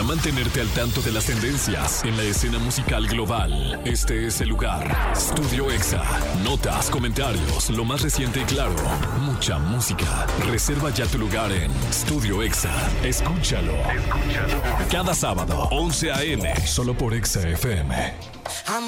mantenerte al tanto de las tendencias en la escena musical global. Este es el lugar. Studio Exa. Notas, comentarios, lo más reciente y claro. Mucha música. Reserva ya tu lugar en Studio Exa. Escúchalo. Cada sábado, 11 a.m. Solo por Exa FM.